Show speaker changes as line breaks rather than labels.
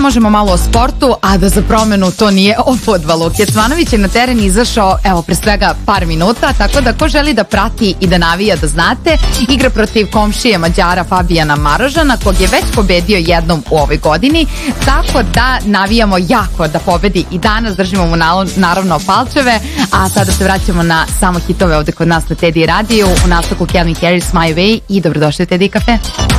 možemo malo o sportu, a da za promenu to nije o fudbalu. Kecmanović je na teren izašao, evo, pre svega par minuta, tako da ko želi da prati i da navija, da znate, igra protiv komšije Mađara Fabijana Marožana, kog je već pobedio jednom u ovoj godini, tako da navijamo jako da pobedi i danas, držimo mu naravno palčeve, a sada se vraćamo na samo hitove ovde kod nas na Teddy radiju, u nastavku Calvin Harris, My Way i dobrodošli u Teddy Cafe.